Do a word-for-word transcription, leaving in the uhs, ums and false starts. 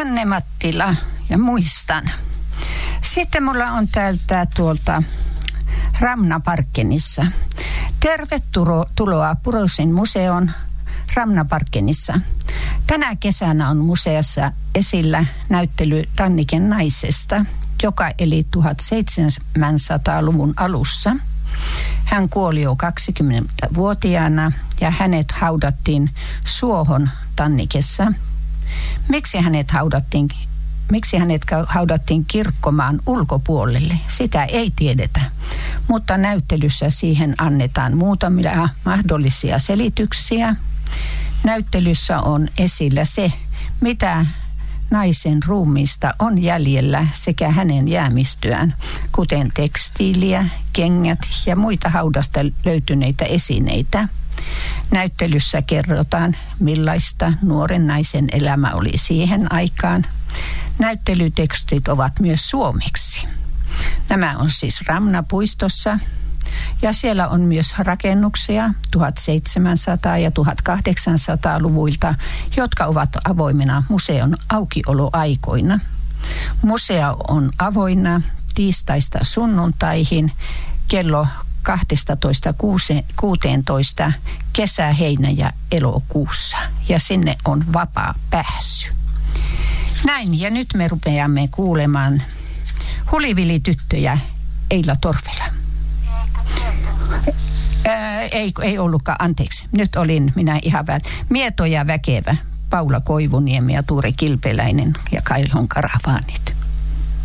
Anne Mattila ja muistan. Sitten mulla on täältä tuolta Ramna Parkkenissa. Tervetuloa Purosin museon Ramna Parkkenissa. Tänä kesänä on museossa esillä näyttely Danniken naisesta, joka eli tuhatseitsemänsataaluvun alussa. Hän kuoli jo kaksikymmentävuotiaana ja hänet haudattiin suohon Dannikessa. Miksi hänet haudattiin, miksi hänet haudattiin kirkkomaan ulkopuolelle? Sitä ei tiedetä, mutta näyttelyssä siihen annetaan muutamia mahdollisia selityksiä. Näyttelyssä on esillä se, mitä naisen ruumiista on jäljellä sekä hänen jäämistyään, kuten tekstiiliä, kengät ja muita haudasta löytyneitä esineitä. Näyttelyssä kerrotaan, millaista nuoren naisen elämä oli siihen aikaan. Näyttelytekstit ovat myös suomeksi. Nämä on siis Ramna-puistossa. Ja siellä on myös rakennuksia tuhatseitsemänsataa- ja tuhatkahdeksansataaluvulta, jotka ovat avoimena museon aukioloaikoina. Museo on avoinna tiistaista sunnuntaihin kello kaksitoista kuusitoista kesä, heinä ja elokuussa. Ja sinne on vapaa pääsy. Näin, ja nyt me rupeamme kuulemaan Hulivili-tyttöjä Eila Torvela. Ää, ei, ei ollutkaan, anteeksi. Nyt olin minä ihan vähän. Mieto ja väkevä. Paula Koivuniemi ja Tuure Kilpeläinen ja Kairihon Karavaanit.